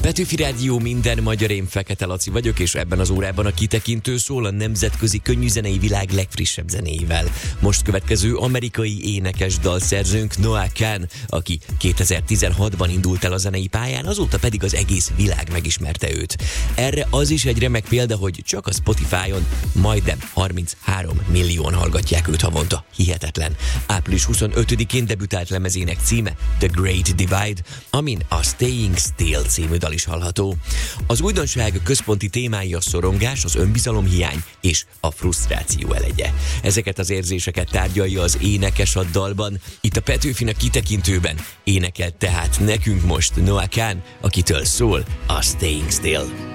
Petőfi Rádió, minden magyar, én Fekete Laci vagyok, és ebben az órában a kitekintő szól a nemzetközi könnyűzenei világ legfrissebb zenéivel. Most következő amerikai énekes dalszerzőnk Noah Kahan, aki 2016-ban indult el a zenei pályán, azóta pedig az egész világ megismerte őt. Erre az is egy remek példa, hogy csak a Spotify-on majdnem 33 millióan hallgatják őt havonta. Hihetetlen. Április 25-én debütált lemezének címe The Great Divide, amin a Staying Still című dal is hallható. Az újdonság központi témái a szorongás, az önbizalomhiány és a frusztráció elegye. Ezeket az érzéseket tárgyalja az énekes a dalban. Itt a Petőfinek kitekintőben énekel tehát nekünk most Noah Kahan, akitől szól a Staying Still.